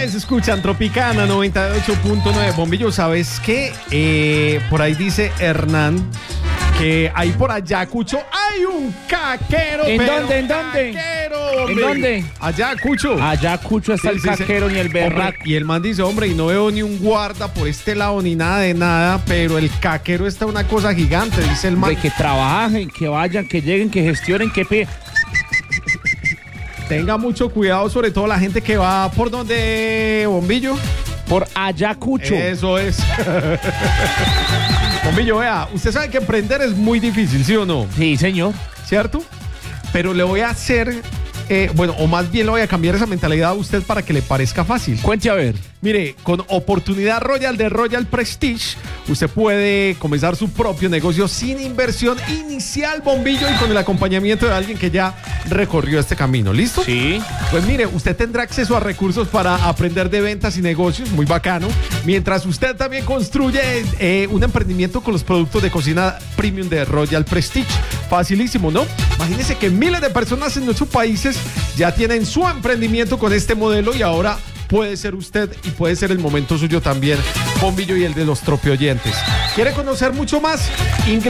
Ustedes escuchan Tropicana 98.9. Bombillo, ¿sabes qué? Por ahí dice Hernán que ahí por Ayacucho hay un caquero. ¿En pero dónde? ¿En dónde? Caquero, ¿En dónde? Ayacucho. Ayacucho está el caquero ni el berraco. Y el man dice, hombre, y no veo ni un guarda por este lado ni nada de nada, pero el caquero está una cosa gigante, dice el man. De que trabajen, que vayan, que lleguen, que gestionen, que Tenga mucho cuidado, sobre todo la gente que va por donde, Bombillo. por Ayacucho. Eso es. Bombillo, vea, usted sabe que emprender es muy difícil, ¿sí o no? Sí, señor. ¿Cierto? Pero le voy a hacer, o más bien le voy a cambiar esa mentalidad a usted para que le parezca fácil. Cuente a ver. Mire, con Oportunidad Royal de Royal Prestige, usted puede comenzar su propio negocio sin inversión inicial, Bombillo, y con el acompañamiento de alguien que ya recorrió este camino. ¿Listo? Sí. Pues mire, usted tendrá acceso a recursos para aprender de ventas y negocios, muy bacano, mientras usted también construye un emprendimiento con los productos de cocina premium de Royal Prestige. Facilísimo, ¿no? Imagínense que miles de personas en nuestros países ya tienen su emprendimiento con este modelo y ahora puede ser usted y puede ser el momento suyo también, Bombillo, y el de los tropioyentes. ¿Quiere conocer mucho más?